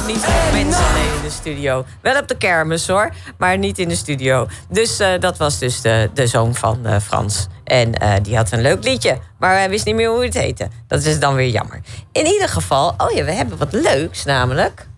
niet genoeg mensen alleen in de studio. Wel op de kermis hoor, maar niet in de studio. Dus dat was dus de zoon van Frans. En die had een leuk liedje, maar hij wist niet meer hoe het heette. Dat is dan weer jammer. In ieder geval, we hebben wat leuks namelijk.